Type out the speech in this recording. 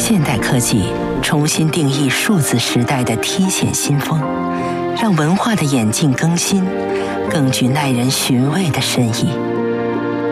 现代科技重新定义数字时代的梯险新风，让文化的演进更新更具耐人寻味的深意。